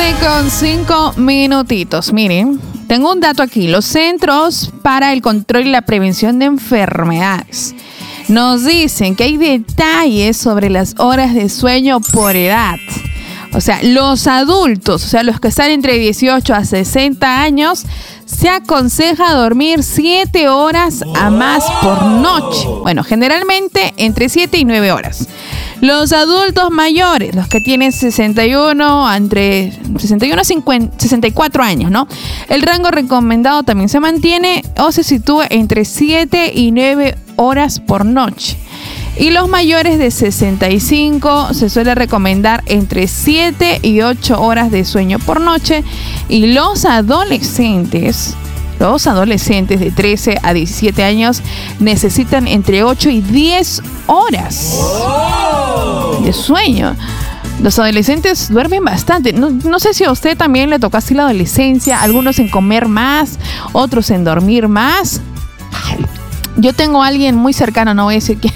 12:05. Miren, tengo un dato aquí. Los Centros para el Control y la Prevención de Enfermedades nos dicen que hay detalles sobre las horas de sueño por edad. O sea, los adultos, o sea, los que están entre 18 a 60 años, se aconseja dormir 7 horas a más por noche. Bueno, generalmente entre 7 y 9 horas. Los adultos mayores, los que tienen entre 61 a 64 años, ¿no? El rango recomendado también se mantiene o se sitúa entre 7 y 9 horas por noche. Y los mayores de 65 se suele recomendar entre 7 y 8 horas de sueño por noche. Y los adolescentes de 13 a 17 años necesitan entre 8 y 10 horas de sueño. Los adolescentes duermen bastante. No sé si a usted también le tocó así la adolescencia, algunos en comer más, otros en dormir más. Yo tengo a alguien muy cercano, no voy a decir que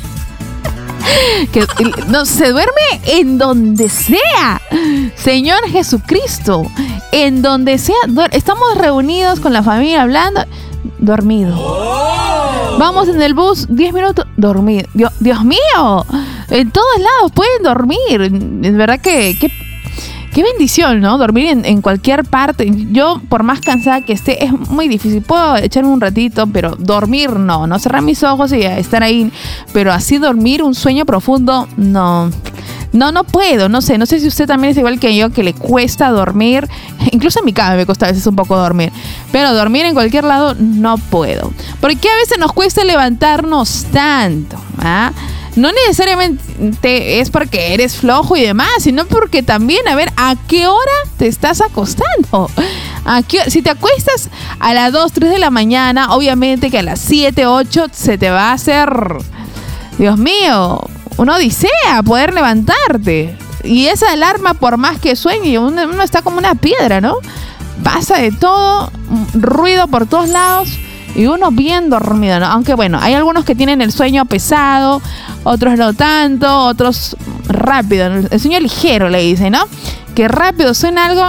no, se duerme en donde sea. Señor Jesucristo, en donde sea. Estamos reunidos con la familia hablando, dormido. Vamos en el bus, 10 minutos, dormido. Dios mío, en todos lados pueden dormir. Es verdad que qué bendición, ¿no? Dormir en cualquier parte. Yo, por más cansada que esté, es muy difícil. Puedo echarme un ratito, pero dormir no cerrar mis ojos y estar ahí. Pero así dormir, un sueño profundo, no puedo. No sé si usted también es igual que yo, que le cuesta dormir. Incluso en mi cama me cuesta a veces un poco dormir. Pero dormir en cualquier lado no puedo. ¿Por qué a veces nos cuesta levantarnos tanto? No necesariamente es porque eres flojo y demás, sino porque también, a ver, ¿a qué hora te estás acostando? Si te acuestas a las 2, 3 de la mañana, obviamente que a las 7, 8 se te va a hacer, Dios mío, una odisea poder levantarte. Y esa alarma, por más que sueñe, uno está como una piedra, ¿no? Pasa de todo, ruido por todos lados. Y uno bien dormido, ¿no? Aunque bueno, hay algunos que tienen el sueño pesado, otros no tanto, otros rápido. El sueño ligero le dicen, ¿no? Que rápido suena algo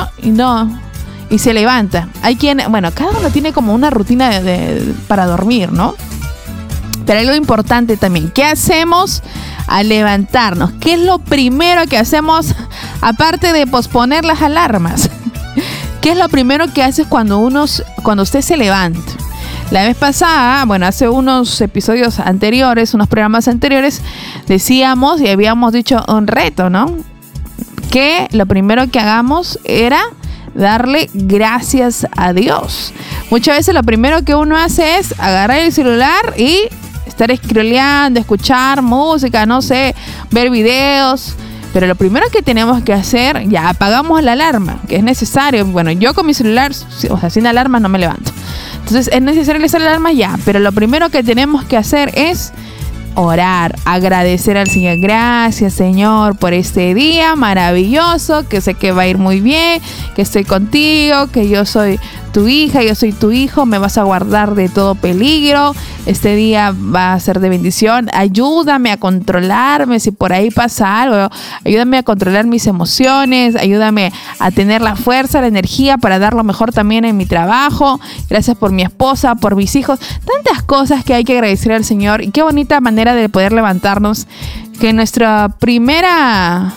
y se levanta. Hay quien, bueno, cada uno tiene como una rutina para dormir, ¿no? Pero hay algo importante también. ¿Qué hacemos al levantarnos? ¿Qué es lo primero que hacemos aparte de posponer las alarmas? ¿Qué es lo primero que haces cuando usted se levanta? La vez pasada, bueno, hace unos episodios anteriores, unos programas anteriores, decíamos y habíamos dicho un reto, ¿no? Que lo primero que hagamos era darle gracias a Dios. Muchas veces lo primero que uno hace es agarrar el celular y estar scrolleando, escuchar música, no sé, ver videos. Pero lo primero que tenemos que hacer, ya apagamos la alarma, que es necesario. Bueno, yo con mi celular, o sea, sin alarma no me levanto. Entonces es necesario hacer la alarma ya, pero lo primero que tenemos que hacer es orar, agradecer al Señor. Gracias, Señor, por este día maravilloso, que sé que va a ir muy bien, que estoy contigo, que yo soy tu hija, yo soy tu hijo, me vas a guardar de todo peligro, este día va a ser de bendición, ayúdame a controlarme si por ahí pasa algo, ayúdame a controlar mis emociones, ayúdame a tener la fuerza, la energía para dar lo mejor también en mi trabajo, gracias por mi esposa, por mis hijos, tantas cosas que hay que agradecer al Señor. Y qué bonita manera de poder levantarnos, que nuestros primeros,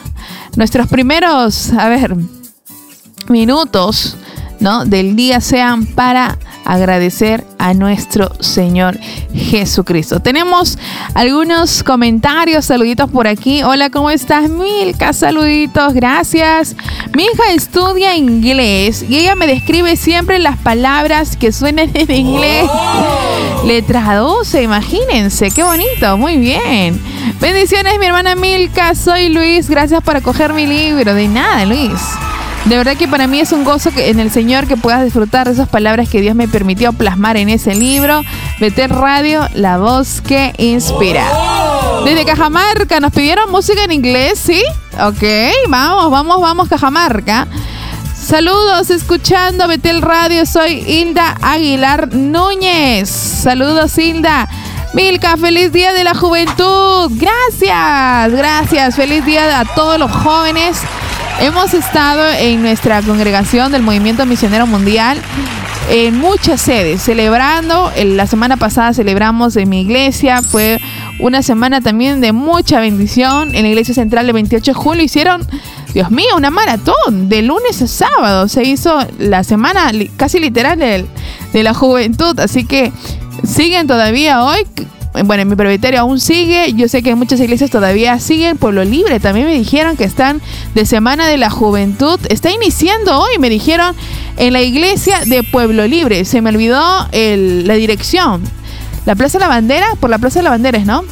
minutos, ¿no?, del día sean para agradecer a nuestro Señor Jesucristo. Tenemos algunos comentarios, saluditos por aquí. Hola, ¿cómo estás, Milka? Saluditos, gracias. Mi hija estudia inglés y ella me describe siempre las palabras que suenan en inglés. Le traduce, imagínense, qué bonito, muy bien. Bendiciones, mi hermana Milka, soy Luis, gracias por acoger mi libro. De nada, Luis. De verdad que para mí es un gozo en el Señor que puedas disfrutar de esas palabras que Dios me permitió plasmar en ese libro. Betel Radio, la voz que inspira. Desde Cajamarca nos pidieron música en inglés, ¿sí? Ok, vamos Cajamarca. Saludos, escuchando Betel Radio, soy Hilda Aguilar Núñez. Saludos, Hilda. Milka, feliz día de la juventud. Gracias. Feliz día a todos los jóvenes Hemos estado en nuestra congregación del Movimiento Misionero Mundial en muchas sedes, celebrando. La semana pasada celebramos en mi iglesia, fue una semana también de mucha bendición. En la iglesia central el 28 de julio hicieron, Dios mío, una maratón de lunes a sábado. Se hizo la semana casi literal de la juventud, así que siguen todavía hoy. Bueno, en mi presbiterio aún sigue. Yo sé que muchas iglesias todavía siguen. Pueblo Libre también me dijeron que están de Semana de la Juventud. Está iniciando hoy, me dijeron, en la iglesia de Pueblo Libre. Se me olvidó la dirección. La Plaza de la Bandera, por la Plaza de la Bandera, ¿no?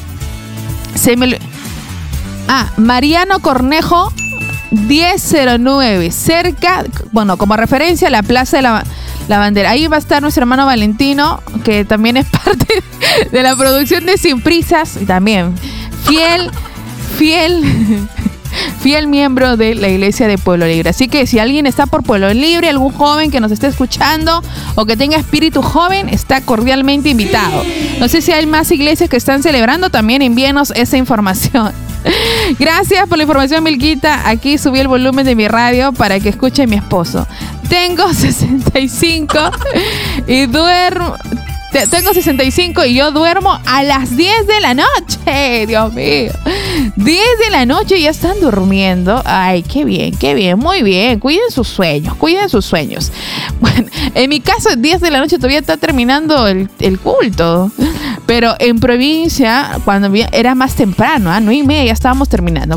Mariano Cornejo 1009, cerca, bueno, como referencia a la Plaza de la Bandera. Ahí va a estar nuestro hermano Valentino, que también es parte de la producción de Sin Prisas, y también fiel miembro de la iglesia de Pueblo Libre. Así que si alguien está por Pueblo Libre, algún joven que nos esté escuchando o que tenga espíritu joven, está cordialmente invitado. No sé si hay más iglesias que están celebrando, también envíenos esa información. Gracias por la información, Milquita. Aquí subí el volumen de mi radio para que escuche mi esposo. Tengo 65 y duermo. Tengo 65 y yo duermo a las 10 de la noche. Dios mío. 10 de la noche y ya están durmiendo. Ay, qué bien, qué bien. Muy bien. Cuiden sus sueños, cuiden sus sueños. Bueno, en mi caso, 10 de la noche todavía está terminando el culto. Pero en provincia, cuando era más temprano, 9:30 ya estábamos terminando.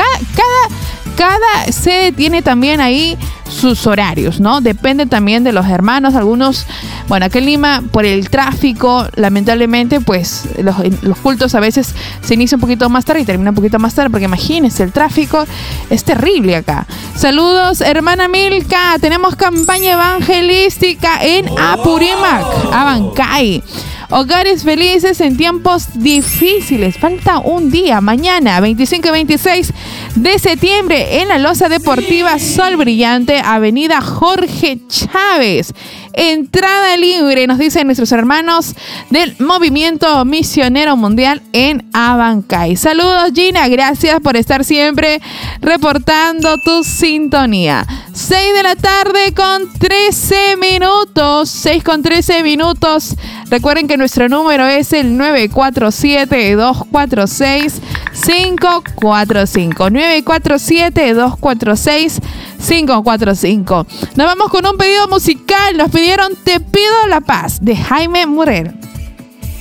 Cada sede tiene también ahí sus horarios, ¿no? Depende también de los hermanos. Algunos, bueno, aquí en Lima, por el tráfico, lamentablemente, pues los cultos a veces se inician un poquito más tarde y terminan un poquito más tarde, porque imagínense, el tráfico es terrible acá. Saludos, hermana Milka. Tenemos campaña evangelística en Apurímac, Abancay. Hogares felices en tiempos difíciles. Falta un día, mañana, 25 y 26 de septiembre, en la Loza Deportiva Sol Brillante, Avenida Jorge Chávez. Entrada libre, nos dicen nuestros hermanos del Movimiento Misionero Mundial en Abancay. Saludos, Gina, gracias por estar siempre reportando tu sintonía. 6 de la tarde con 13 minutos. 6 con 13 minutos. Recuerden que nuestro número es el 947-246-545. 947-246-545. Nos vamos con un pedido musical. Nos pidieron Te pido la paz, de Jaime Morel.